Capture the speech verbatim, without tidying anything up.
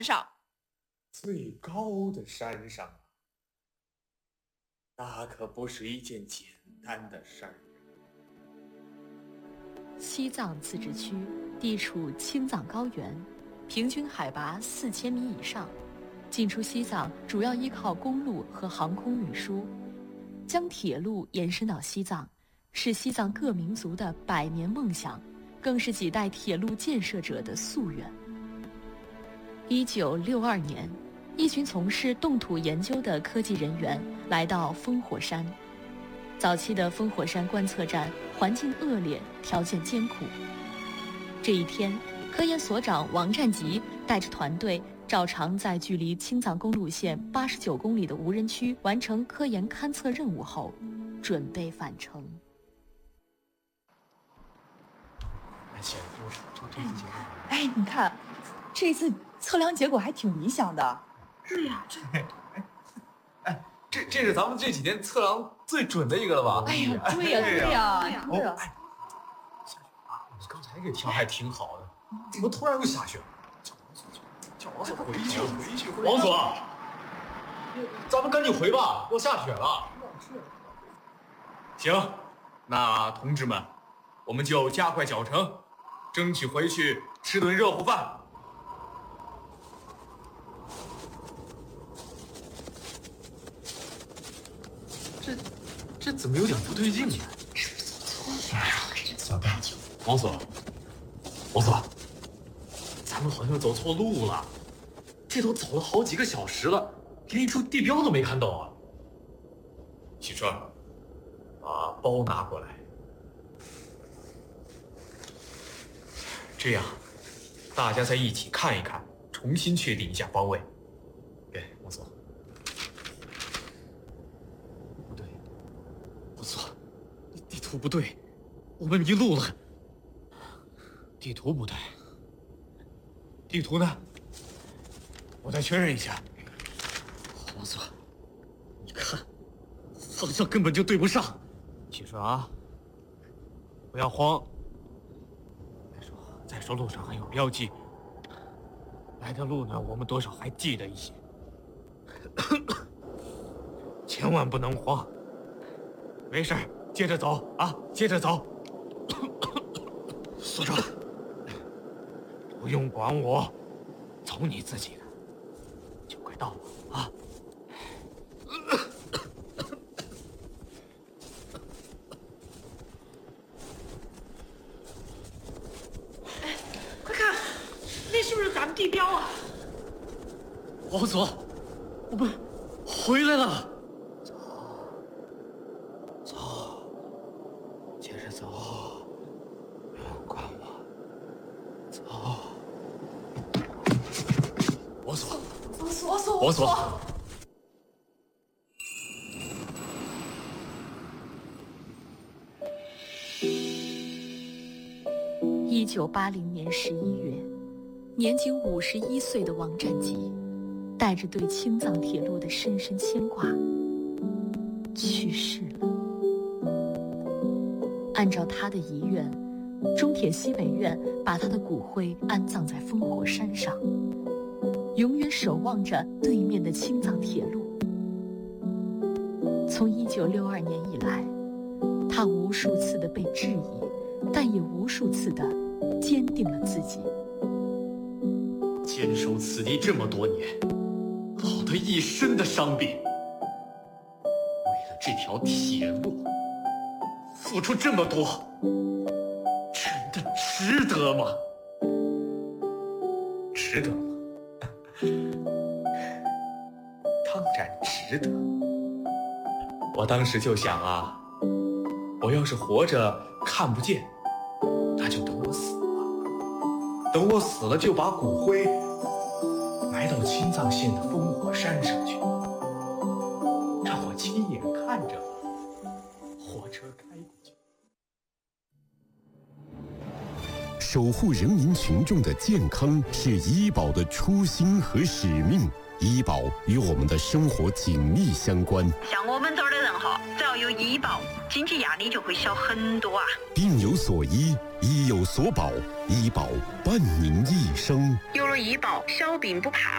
上。 最高的山上啊，那可不是一件简单的事儿。 西藏自治区地处青藏高原，平均海拔四千米以上。进出西藏主要依靠公路和航空运输，将铁路延伸到西藏，是西藏各民族的百年梦想，更是几代铁路建设者的夙愿。一九六二年，一群从事冻土研究的科技人员来到烽火山。早期的烽火山观测站环境恶劣，条件艰苦。这一天，科研所长王占吉带着团队照常在距离青藏公路线八十九公里的无人区完成科研勘测任务后，准备返程。 哎，你看，这次测量结果还挺理想的。 对呀，这哎，这这是咱们这几天测量最准的一个了吧？ 哎呀，对呀，对呀，对呀。 哦，哎，下雪啊！你刚才这天还挺好的，怎么突然又下雪了？叫王所回去，回去，回去！王所，咱们赶紧回吧，要下雪了。行，那同志们，我们就加快脚程，争取回去吃顿热乎饭。这这怎么有点不对劲呢？ 是不是走错了？ 小蛋，王所，王所，咱们好像走错路了。这都走了好几个小时了，连一处地标都没看到啊！启春，把包拿过来。这样，大家再一起看一看，重新确定一下方位。给王所。不对，王所，地图不对，我们迷路了。地图不对，地图呢？我再确认一下。王所，你看，方向根本就对不上。启顺啊，不要慌。再说，再说路上还有标记，来的路呢，我们多少还记得一些。千万不能慌。没事，接着走啊，接着走。所长，不用管我，走你自己的。就快到了啊！ 哎，快看，那是不是咱们地标啊？ 王所，我们回来了。走，走，接着走，不用管我，走。王所。 我所我所， 一九八零年十一月，年仅五十一岁的王占吉，带着对青藏铁路的深深牵挂，去世了。按照他的遗愿，中铁西北院把他的骨灰安葬在烽火山上，永远守望着对面的青藏铁路。从一九六二年以来，他无数次的被质疑，但也无数次的坚定了自己。 坚守此地这么多年，落得一身的伤病，为了这条铁路，付出这么多，真的值得吗？值得吗？当然值得。我当时就想啊，我要是活着看不见，那就等我死了。等我死了，就把骨灰埋到青藏线的烽火山上去，让我亲眼看着火车开过去。 守护人民群众的健康是医保的初心和使命。医保与我们的生活紧密相关。 像我们这儿的人哈，只要有医保，经济压力就会小很多啊。 病有所医，医有所保，医保伴您一生。 有了医保，小病不怕